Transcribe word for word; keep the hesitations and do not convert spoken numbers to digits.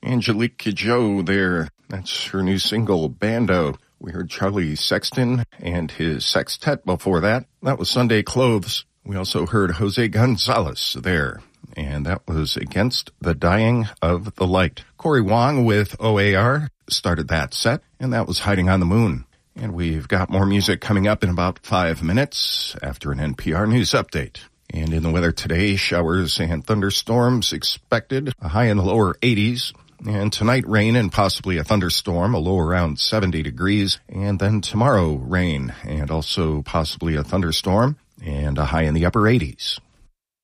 Angelique Kidjo there. That's her new single, Bando. We heard Charlie Sexton and his sextet before that. That was Sunday Clothes. We also heard Jose Gonzalez there, and that was Against the Dying of the Light. Corey Wong with O A R started that set, and that was Hiding on the Moon. And we've got more music coming up in about five minutes after an N P R News update. And in the weather today, showers and thunderstorms expected, a high in the lower eighties. And tonight, rain and possibly a thunderstorm, a low around seventy degrees. And then tomorrow, rain and also possibly a thunderstorm and a high in the upper eighties.